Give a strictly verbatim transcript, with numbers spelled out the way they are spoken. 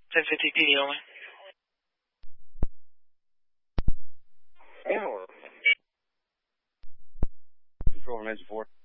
ten fifty P D only. Control from engine four.